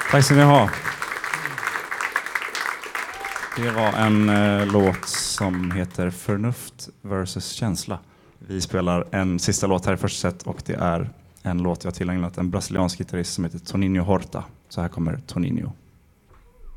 Tack ska ni ha. Det var en låt som heter Förnuft versus känsla. Vi spelar en sista låt här i första set och det är en låt jag tillägnat en brasiliansk gitarrist som heter Toninho Horta. Så här kommer Toninho.